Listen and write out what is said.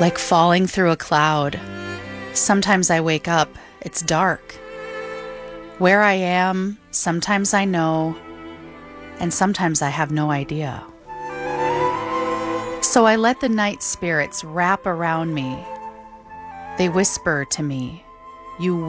like falling through a cloud. Sometimes I wake up, it's dark. Where I am, sometimes I know, and sometimes I have no idea. So I let the night spirits wrap around me. They whisper to me, "You